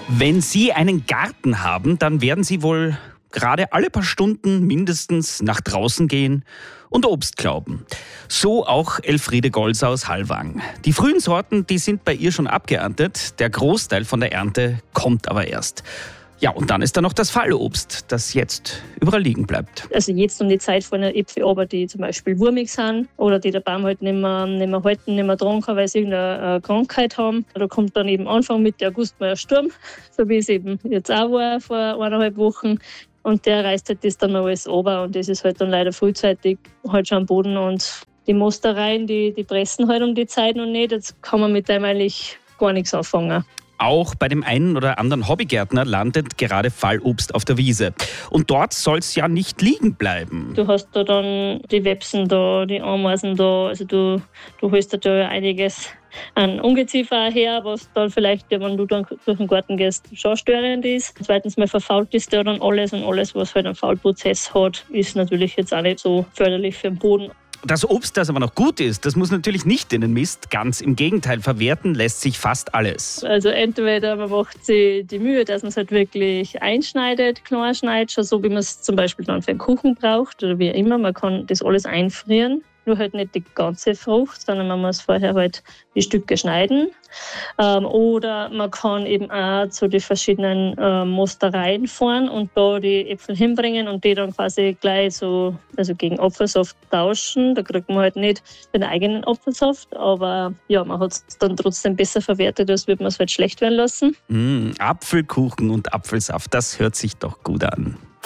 Wenn Sie einen Garten haben, dann werden Sie wohl gerade alle paar Stunden mindestens nach draußen gehen und Obst glauben. So auch Elfriede Golser aus Hallwang. Die frühen Sorten, die sind bei ihr schon abgeerntet. Der Großteil von der Ernte kommt aber erst. Ja, und dann ist da noch das Fallobst, das jetzt überall liegen bleibt. Also jetzt um die Zeit von den Äpfel, aber die zum Beispiel wurmig sind oder die der Baum halt nicht mehr halten, nicht mehr tragen kann, weil sie irgendeine Krankheit haben. Da kommt dann eben Anfang Mitte August mal ein Sturm, so wie es eben jetzt auch war vor 1,5 Wochen. Und der reißt halt das dann alles runter und das ist halt dann leider frühzeitig halt schon am Boden. Und die Mostereien, die pressen halt um die Zeit noch nicht. Jetzt kann man mit dem eigentlich gar nichts anfangen. Auch bei dem einen oder anderen Hobbygärtner landet gerade Fallobst auf der Wiese. Und dort soll es ja nicht liegen bleiben. Du hast da dann die Websen da, die Ameisen da, also du holst da ja einiges an Ungeziefer her, was dann vielleicht, wenn du dann durch den Garten gehst, schon störend ist. Zweitens mal verfault ist da dann alles und alles, was halt einen Faulprozess hat, ist natürlich jetzt auch nicht so förderlich für den Boden. Das Obst, das aber noch gut ist, das muss natürlich nicht in den Mist. Ganz im Gegenteil, verwerten lässt sich fast alles. Also entweder man macht sich die Mühe, dass man es halt wirklich einschneidet, klein schneidet, schon so wie man es zum Beispiel dann für einen Kuchen braucht oder wie immer. Man kann das alles einfrieren, nur halt nicht die ganze Frucht, sondern man muss vorher halt die Stücke schneiden. Oder man kann eben auch zu den verschiedenen Mostereien fahren und da die Äpfel hinbringen und die dann quasi gleich so, also gegen Apfelsaft tauschen. Da kriegt man halt nicht den eigenen Apfelsaft, aber ja, man hat es dann trotzdem besser verwertet, als würde man es halt schlecht werden lassen. Apfelkuchen und Apfelsaft, das hört sich doch gut an.